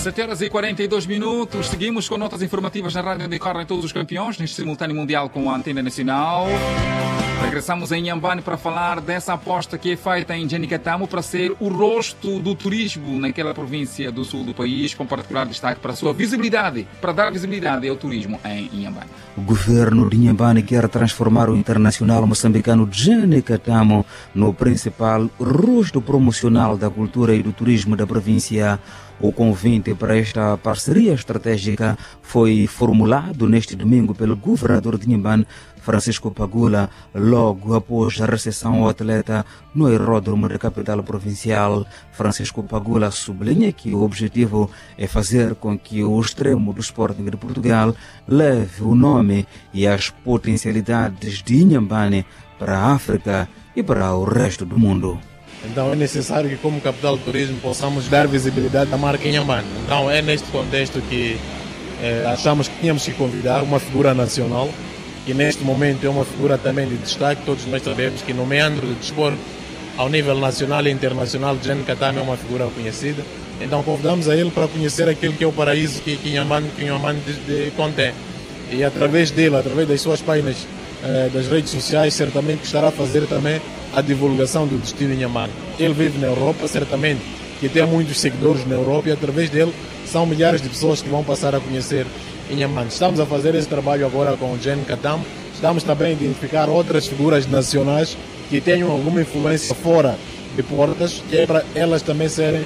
7h42, seguimos com notas informativas na rádio onde correm todos os campeões, neste simultâneo mundial com a Antena Nacional. Regressamos em Inhambane para falar dessa aposta que é feita em Jenicatamo para ser o rosto do turismo naquela província do sul do país, com particular destaque para a sua visibilidade, para dar visibilidade ao turismo em Inhambane. O governo de Inhambane quer transformar o internacional moçambicano Jenicatamo no principal rosto promocional da cultura e do turismo da província. O convite para esta parceria estratégica foi formulado neste domingo pelo governador de Inhambane, Francisco Pagula, logo após a recepção ao atleta no aeródromo da capital provincial. Francisco Pagula sublinha que o objetivo é fazer com que o extremo do Sporting de Portugal leve o nome e as potencialidades de Inhambane para a África e para o resto do mundo. Então é necessário que, como capital do turismo, possamos dar visibilidade à marca Inhambane. Então é neste contexto que achamos que tínhamos que convidar uma figura nacional, que neste momento é uma figura também de destaque. Todos nós sabemos que no meandro de desporto, ao nível nacional e internacional, Jenicatamo é uma figura conhecida. Então convidamos a ele para conhecer aquilo que é o paraíso que Inhambane contém. E através dele, através das suas páginas das redes sociais, certamente estará a fazer também a divulgação do destino Inhambane. Ele vive na Europa, certamente que tem muitos seguidores na Europa, e através dele são milhares de pessoas que vão passar a conhecer Inhambane. Estamos a fazer esse trabalho agora com o Jenicatamo. Estamos também a identificar outras figuras nacionais que tenham alguma influência fora de portas, que é para elas também serem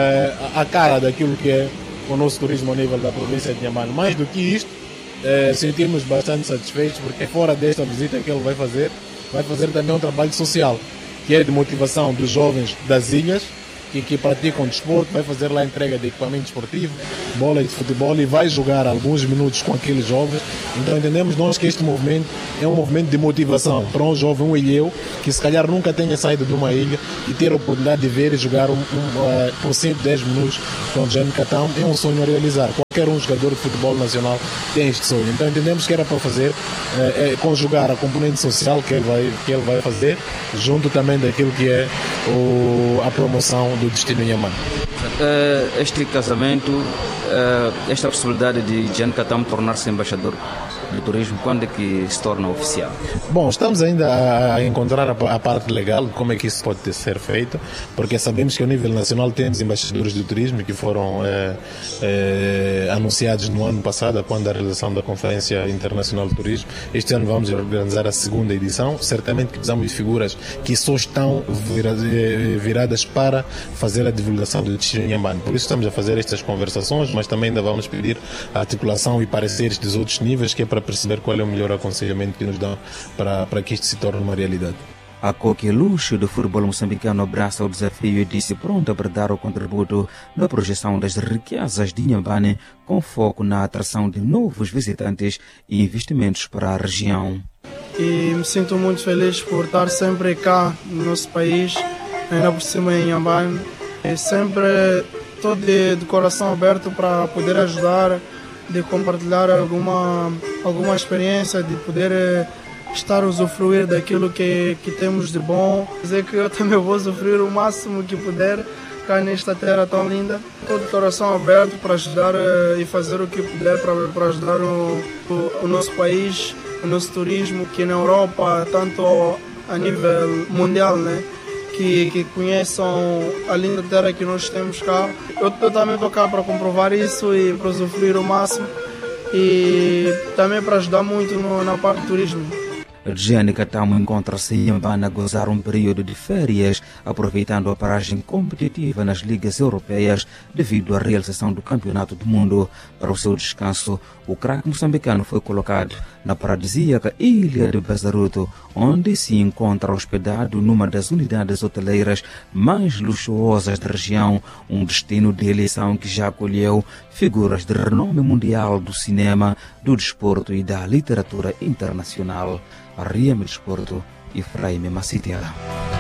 a cara daquilo que é o nosso turismo a nível da província de Inhambane. Mais do que isto, sentimos bastante satisfeitos, porque fora desta visita que ele vai fazer também um trabalho social, que é de motivação dos jovens das ilhas que praticam desporto. Vai fazer lá a entrega de equipamento esportivo, bola de futebol, e vai jogar alguns minutos com aqueles jovens. Então entendemos nós que este movimento é um movimento de motivação para um jovem, um ilhéu, que se calhar nunca tenha saído de uma ilha, e ter a oportunidade de ver e jogar por 5, 10 minutos com o Jenicatamo é um sonho a realizar. Qualquer um jogador de futebol nacional tem este sonho. Então entendemos que era para fazer, conjugar a componente social que ele vai fazer, junto também daquilo que é a promoção do destino Inhambane. Este casamento, esta possibilidade de Jenicatamo tornar-se embaixador do turismo, quando é que se torna oficial? Bom, estamos ainda a encontrar a parte legal de como é que isso pode ser feito, porque sabemos que ao nível nacional temos embaixadores do turismo que foram anunciados no ano passado, quando a realização da Conferência Internacional de Turismo. Este ano vamos organizar a segunda edição. Certamente que precisamos de figuras que só estão viradas para fazer a divulgação do destino Inhambane. Por isso estamos a fazer estas conversações, mas também ainda vamos pedir a articulação e pareceres dos outros níveis, que é para perceber qual é o melhor aconselhamento que nos dão para que isto se torne uma realidade. A Coqueluche do futebol moçambicano abraça o desafio e disse pronta para dar o contributo na projeção das riquezas de Inhambane, com foco na atração de novos visitantes e investimentos para a região. E me sinto muito feliz por estar sempre cá no nosso país, ainda por cima em Inhambane. E sempre estou de coração aberto para poder ajudar, de compartilhar alguma experiência, de poder estar a usufruir daquilo que temos de bom. Dizer que eu também vou usufruir o máximo que puder cá nesta terra tão linda. Estou de coração aberto para ajudar e fazer o que puder para ajudar o nosso país, o nosso turismo, que na Europa, tanto a nível mundial, né? Que conheçam a linda terra que nós temos cá. Eu também estou cá para comprovar isso e para usufruir o máximo, e também para ajudar muito na parte do turismo. Jenicatamo encontra-se em Inhambane a gozar um período de férias, aproveitando a paragem competitiva nas ligas europeias devido à realização do Campeonato do Mundo. Para o seu descanso, o craque moçambicano foi colocado na paradisíaca ilha de Bazaruto, onde se encontra hospedado numa das unidades hoteleiras mais luxuosas da região, um destino de eleição que já acolheu figuras de renome mundial do cinema, do desporto e da literatura internacional. Arriame Desporto, Efraim Macitiela.